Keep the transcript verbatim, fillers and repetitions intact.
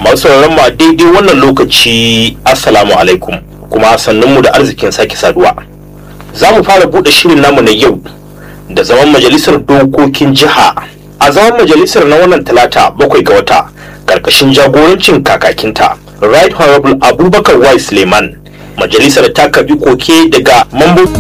masu sauraron mu a daidai wannan lokaci assalamu alaikum kuma sannunmu da arzikin sake saduwa. Za mu fara buɗe shirin namu na yau da zaman majalisar dokokin jiha. A zaman majalisar na wannan talata bakwai ga wata karkashin jagorancin kakakinta Right Honorable Abubakar Y Suleiman, majalisar ta karbi koke daga mambobin